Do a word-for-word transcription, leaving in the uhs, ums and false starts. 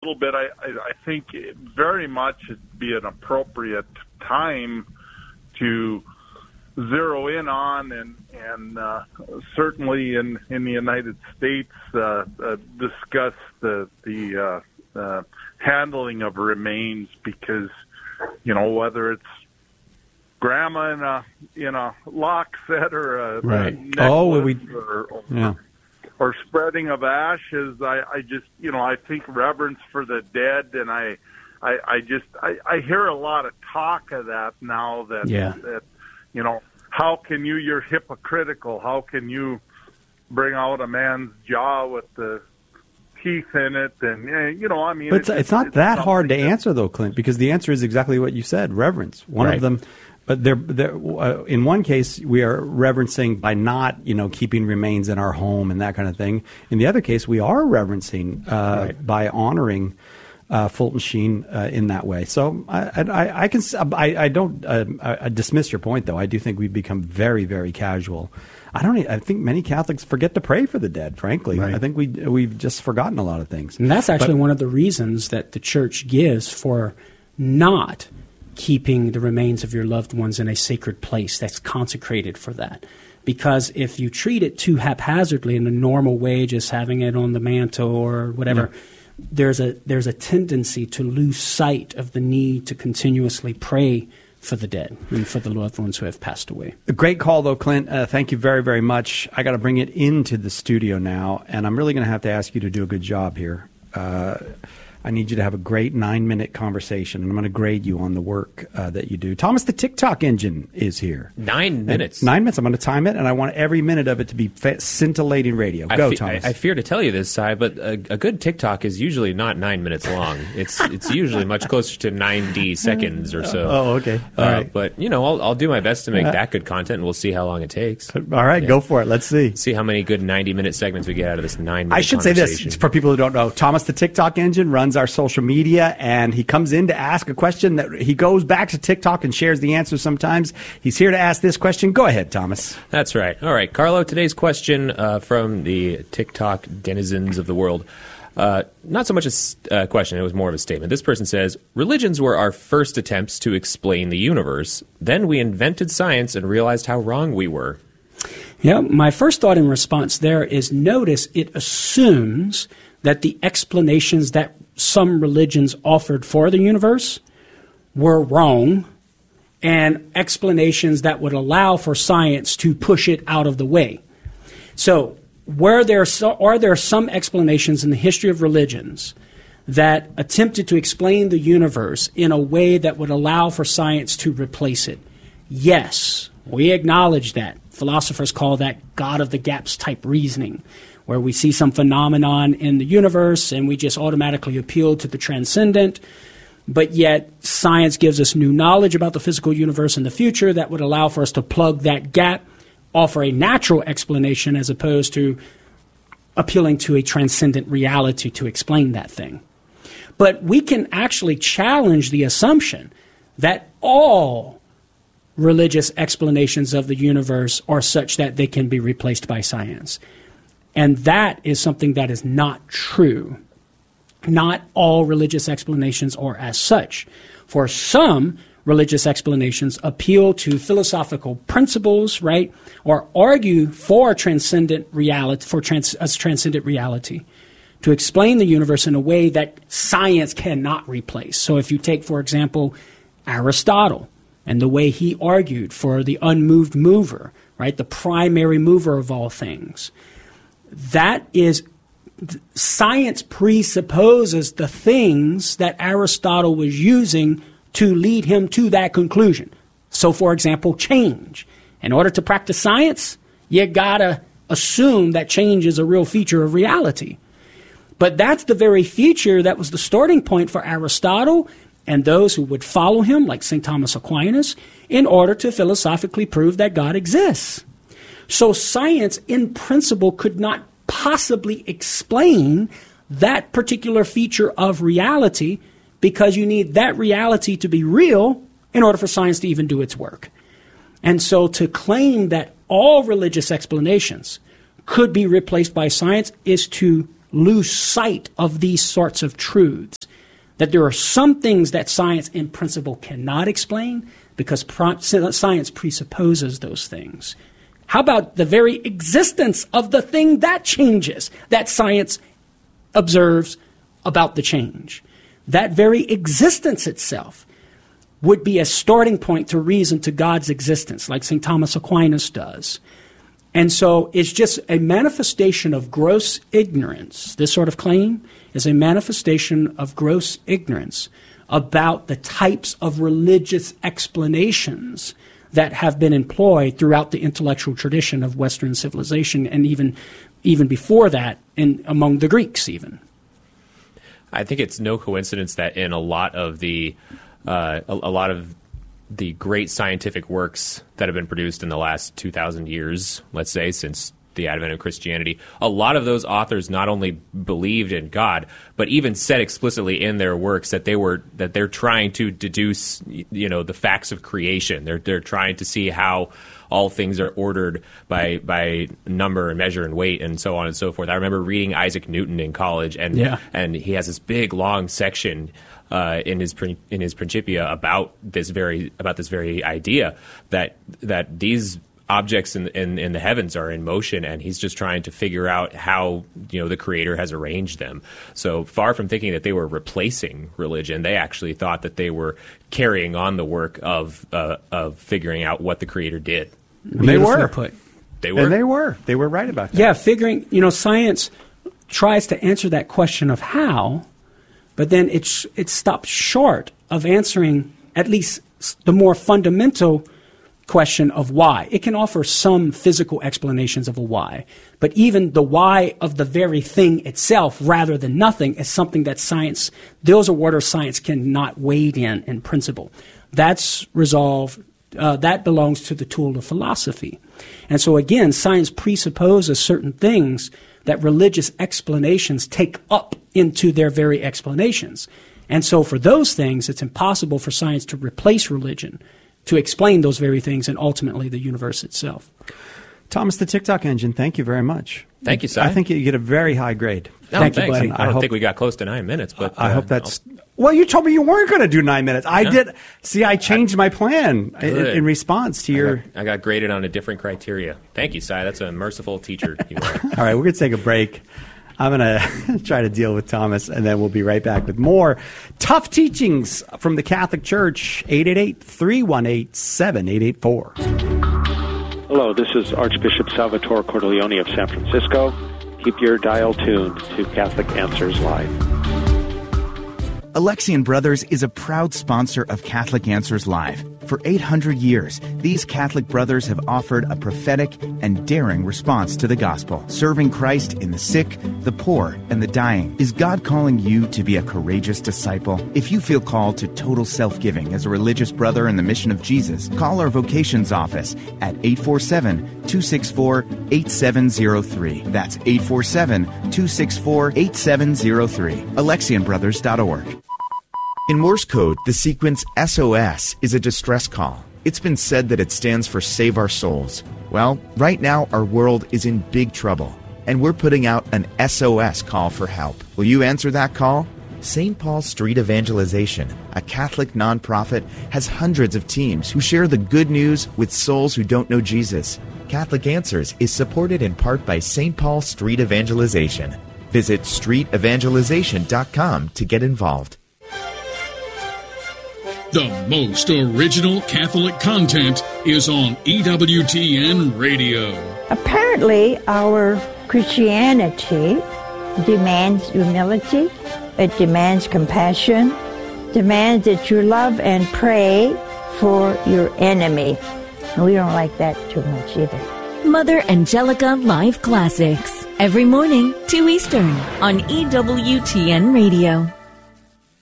little bit. I, I, I think very much it'd be an appropriate time to zero in on and and uh, certainly in, in the United States uh, uh, discuss the the uh, uh, handling of remains, because you know whether it's grandma in a in a lock set or a, right. a necklace oh, we, or, or, yeah. or spreading of ashes, I, I just you know I think reverence for the dead, and I I, I just I, I hear a lot of talk of that now that yeah. that you know. How can you, you're hypocritical, how can you bring out a man's jaw with the teeth in it? And, you know, I mean... But it's, it's, it's not it's that hard to that, answer, though, Clint, because the answer is exactly what you said, reverence. One right. of them, but they're, they're, uh, in one case, we are reverencing by not, you know, keeping remains in our home and that kind of thing. In the other case, we are reverencing uh, right. by honoring... Uh, Fulton Sheen uh, in that way. So I, I, I can I, I don't uh, I dismiss your point, though. I do think we've become very, very casual. I don't. I think many Catholics forget to pray for the dead. Frankly, right. I think we we've just forgotten a lot of things. And that's actually but, one of the reasons that the Church gives for not keeping the remains of your loved ones in a sacred place that's consecrated for that. Because if you treat it too haphazardly in a normal way, just having it on the mantle or whatever. Yeah. There's a there's a tendency to lose sight of the need to continuously pray for the dead and for the loved ones who have passed away. A great call, though, Clint. Uh, thank you very, very much. I got to bring it into the studio now, and I'm really going to have to ask you to do a good job here. Uh, I need you to have a great nine-minute conversation, and I'm going to grade you on the work uh, that you do. Thomas, the TikTok engine is here. Nine minutes. And nine minutes. I'm going to time it, and I want every minute of it to be fa- scintillating radio. Go, I fe- Thomas. I, I fear to tell you this, Si, but a, a good TikTok is usually not nine minutes long. It's it's usually much closer to ninety seconds or so. Oh, okay. All uh, right. But, you know, I'll, I'll do my best to make uh, that good content, and we'll see how long it takes. All right, yeah. Go for it. Let's see. See how many good ninety-minute segments we get out of this nine-minute I should say this, it's for people who don't know. Thomas, the TikTok engine, runs our social media. And he comes in to ask a question that he goes back to TikTok and shares the answer sometimes. He's here to ask this question. Go ahead, Thomas. That's right. All right, Carlo, today's question uh, from the TikTok denizens of the world. Uh, not so much a uh, question, it was more of a statement. This person says, religions were our first attempts to explain the universe. Then we invented science and realized how wrong we were. Yeah, my first thought in response there is notice it assumes that the explanations that some religions offered for the universe were wrong, and explanations that would allow for science to push it out of the way. So, were there so, are there some explanations in the history of religions that attempted to explain the universe in a way that would allow for science to replace it? Yes, we acknowledge that. Philosophers call that God of the gaps type reasoning, where we see some phenomenon in the universe and we just automatically appeal to the transcendent, but yet science gives us new knowledge about the physical universe in the future that would allow for us to plug that gap, offer a natural explanation as opposed to appealing to a transcendent reality to explain that thing. But we can actually challenge the assumption that all religious explanations of the universe are such that they can be replaced by science. And that is something that is not true. Not all religious explanations are as such. For some, religious explanations appeal to philosophical principles, right, or argue for transcendent reality, for trans, a transcendent reality, to explain the universe in a way that science cannot replace. So if you take, for example, Aristotle and the way he argued for the unmoved mover, right, the primary mover of all things, that is, science presupposes the things that Aristotle was using to lead him to that conclusion. So, for example, change. In order to practice science, you gotta assume that change is a real feature of reality. But that's the very feature that was the starting point for Aristotle and those who would follow him, like Saint Thomas Aquinas, in order to philosophically prove that God exists. So science, in principle, could not possibly explain that particular feature of reality because you need that reality to be real in order for science to even do its work. And so to claim that all religious explanations could be replaced by science is to lose sight of these sorts of truths. that there are some things that science in principle cannot explain because pro- science presupposes those things. How about the very existence of the thing that changes, that science observes about the change? That very existence itself would be a starting point to reason to God's existence, like Saint Thomas Aquinas does. And so it's just a manifestation of gross ignorance. This sort of claim is a manifestation of gross ignorance about the types of religious explanations that have been employed throughout the intellectual tradition of Western civilization, and even even before that, in among the Greeks even. I think it's no coincidence that in a lot of the uh, a, a lot of the great scientific works that have been produced in the last two thousand years, let's say, since the advent of Christianity, a lot of those authors not only believed in God, but even said explicitly in their works that they were that they're trying to deduce, you know, the facts of creation. They're they're trying to see how all things are ordered by by number and measure and weight and so on and so forth. I remember reading Isaac Newton in college, and yeah. and he has this big long section uh, in his in his Principia about this very about this very idea that that these objects in, in in the heavens are in motion, and he's just trying to figure out how, you know, the Creator has arranged them. So far from thinking that they were replacing religion, they actually thought that they were carrying on the work of uh, of figuring out what the Creator did. They were put. They were. And they were. They were right about that. Yeah, figuring, you know, science tries to answer that question of how, but then it's it stops short of answering at least the more fundamental question of why. It can offer some physical explanations of a why, but even the why of the very thing itself rather than nothing is something that science, those are waters science cannot wade in in principle. That's resolved, uh, that belongs to the tool of philosophy. And so again, science presupposes certain things that religious explanations take up into their very explanations. And so for those things, it's impossible for science to replace religion, to explain those very things and ultimately the universe itself. Thomas, the TikTok engine, thank you very much. Thank you, Si. I think you get a very high grade. No, Thank you, thanks. buddy. I I don't hope- think we got close to nine minutes, but I uh, hope that's... Well, you told me you weren't going to do nine minutes. I No. did. See, I changed my plan in, Good. in response to I your... got, I got graded on a different criteria. Thank you, Si. That's a merciful teacher you are. All right, we're going to take a break. I'm going to try to deal with Thomas, and then we'll be right back with more tough teachings from the Catholic Church. eight eight eight, three one eight, seven eight eight four. Hello, this is Archbishop Salvatore Cordileone of San Francisco. Keep your dial tuned to Catholic Answers Live. Alexian Brothers is a proud sponsor of Catholic Answers Live. For eight hundred years, these Catholic brothers have offered a prophetic and daring response to the gospel, serving Christ in the sick, the poor, and the dying. Is God calling you to be a courageous disciple? If you feel called to total self-giving as a religious brother in the mission of Jesus, call our vocations office at eight four seven, two six four, eight seven zero three. That's eight four seven, two six four, eight seven zero three. Alexian Brothers dot org. In Morse code, the sequence S O S is a distress call. It's been said that it stands for Save Our Souls. Well, right now our world is in big trouble, and we're putting out an S O S call for help. Will you answer that call? Saint Paul Street Evangelization, a Catholic nonprofit, has hundreds of teams who share the good news with souls who don't know Jesus. Catholic Answers is supported in part by Saint Paul Street Evangelization. Visit street evangelization dot com to get involved. The most original Catholic content is on E W T N Radio. Apparently, our Christianity demands humility, it demands compassion, demands that you love and pray for your enemy. And we don't like that too much either. Mother Angelica Live Classics, every morning, two Eastern, on E W T N Radio.